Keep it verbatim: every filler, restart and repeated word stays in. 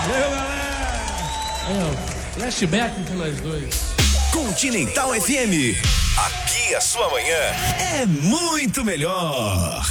aí, galera? É, flashback entre nós dois. Continental F M. Aqui a sua manhã é muito melhor.